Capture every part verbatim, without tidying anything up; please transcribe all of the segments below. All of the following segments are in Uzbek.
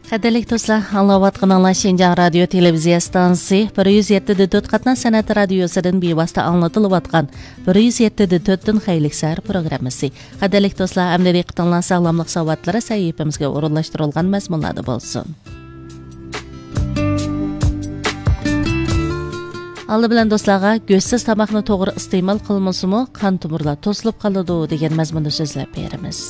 Qadrli do'stlar, anglayotganingiz Şinjan radio televiziya stansiyasi bir yuz yetti nuqta to'rt qatna san'at radiosidan bevosita anglatilayotgan bir yuz yetti nuqta to'rt dan xeyliksar programmasi. Qadrli do'stlar, amda diqqatinglar sog'lomlik savoatlari sahifamizga o'rinlashtirilgan mazmunlarda bo'lsin. Aldı bilan do'stlarga go'shtsiz tomoqni to'g'ri iste'mol qilmasimi qon tomirlar to'silib qoladi degan mazmunda so'zlab beramiz.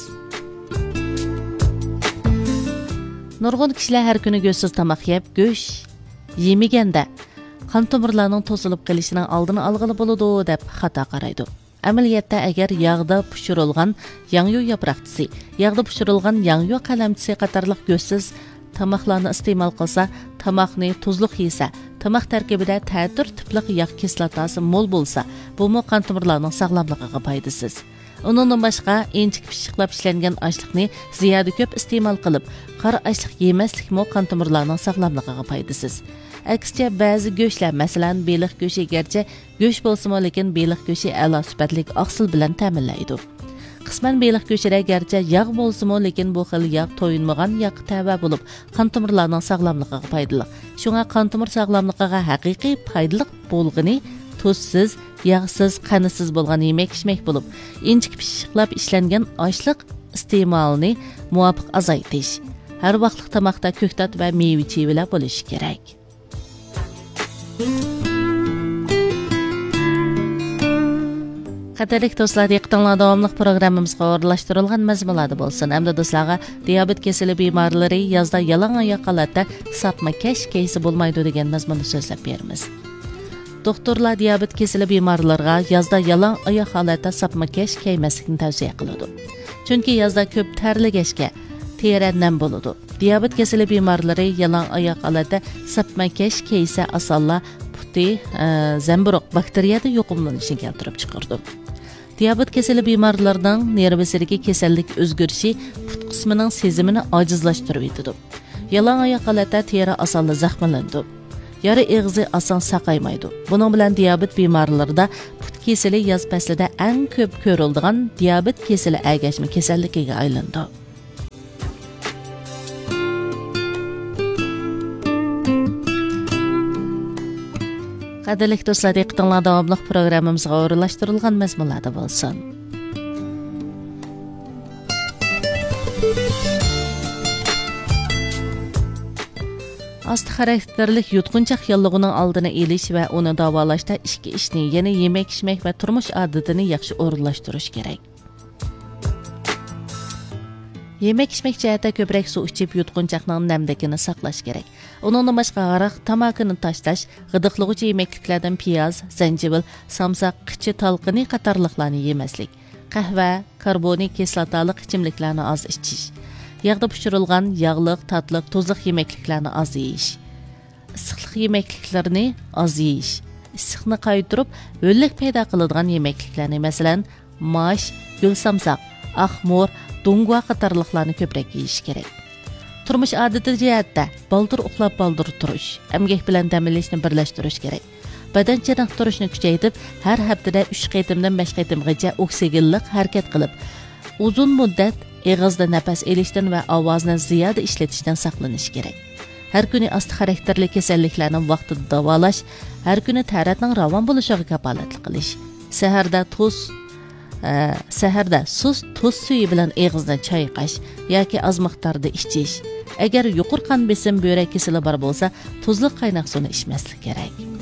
Nurg'un kishilar har kuni go'shtsiz tomoq yeb, go'sh yemaganda qon tomirlarning to'silib qolishining oldini olg'ili bo'ladi deb xato qaraydi. Amaliyotda agar yog'da pishirilgan yangyu yaproqchisi, yog'da pishirilgan yangyu qalamchisi qatorliq go'shtsiz tomoqlarni iste'mol qilsa, tomoqni tuzliq yesa, tomoq tarkibida ta'tir tipliq yog' kislotasi mo'l bo'lsa, bu mu qon tomirlarning sog'lomligiga foydasiz. Undan boshqa enchik pishiqlab ishlangan oshliqni ziyoda ko'p iste'mol qilib, qora oshliq yemaslik mu qon tomirlarning sog'lomligiga foydasiz. Aksicha ba'zi go'shtlar, masalan, beliq go'shti garchi go'sht bo'lsa-mu, lekin beliq go'shti a'lo sifatli oqsil bilan ta'minlaydi. Qisman beliq go'shtida garchi yog' bo'lsa-mu, lekin bu xil yog' to'yinmagan yog' tava bo'lib, qon tomirlarning sog'lomligiga foydali. Shunga qon tomir sog'lomligiga haqiqiy foydali bo'lg'ini tuzsiz, yog'siz, qanisiz bo'lgan yemek-ichmek bo'lib, inchik pishiqlab ishlangan oshliq iste'molini muvofiq azaytish. Har vaqtlik tomoqda ko'ktat va meva-chevalar bo'lishi kerak. Qadrli do'stlar, diqqatinglar davomli programmamizga o'rinlashtirilgan mazmunlarda bo'lsin. Hamda do'stlarga diabet kasali bemorlari yozda yalang oyoq holatda sapma-kash kiysa bo'lmaydi degan mazmunda so'zlab beramiz. Doktorlar diabet kasali bemorlarga yozda yalang oyoq holatda sapma-kash kiymaslikni tavsiya qiladi. Chunki yozda ko'p terligashga teri nam bo'ladi. Diabet kasali bemorlari yalang oyoq holatda sapma-kash kiysa asalla puti, zamburug' bakteriyada yuqumlanishini keltirib chiqardi. Diabet kasali bemorlarning nervisidagi kasallik o'zgarishi put qismining sezimini ojizlashtirib etadi. Yalang oyoq holatda teri asalla zaxmlandi. Yara eg'izi oson saqaymaydi. Buning bilan diabet bemorlarida put kasali yoz faslida eng ko'p ko'riladigan diabet kasali agashma kasalligiga aylandi. Qadrli do'stlar, diqqatinglar davomli programmamizga o'rinlashtirilgan mazmunlarda bo'lsin. Astı xarakterlik yutqunchaq yallig'ining oldini olish va uni davolashda ikki ishni, ya'ni yemek-ichmek va turmush odatini yaxshi o'rinlashtirish kerak. Yemek-ichmek jihatda ko'proq suv ichib yutqunchaqning namligini saqlash kerak. Undan boshqa aroq, tamokini tashlash, g'idiqlovchi yemekliklardan piyoz, zanjibil, samsaq, qichi talqini qatorliqlarni yemaslik. Qahva, karbonik kislotali ichimliklarni oz ichish. Yog'da pishirilgan yog'liq, tatliq, tuzliq yemekliklarni oz yeyish. Issiqlik yemekliklarni oz yeyish. Issiqni qaytirib, o'llik paydo qiladigan yemekliklarni, masalan, mash, gul samsaq, axmor, dungva qatorliqlarni ko'proq yeyish kerak. Turmush odati jihatda baldur uxlab baldur turish, emgak bilan dam olishni birlashtirish kerak. Badan chiniqtirishni kuchaytirib, har haftada uch qatimdan besh qatimgacha oksigenlik harakat qilib, uzun muddat eg'izda nafas olishdan va ovozni ziyoda ishlatishdan saqlanish kerak. Har kuni astı xarakterli kasalliklarni vaqtida davolash, har kuni taratning ravon bo'lishiga kafolatlik qilish. Saharda tuz Ee, saharda suz tuz suvi bilan eg'izdan chayqash yoki oz miqdorda ichish. Agar yuqori qon besim buyrak kasali bor bo'lsa, tuzli qaynoq suvni ichmaslik kerak.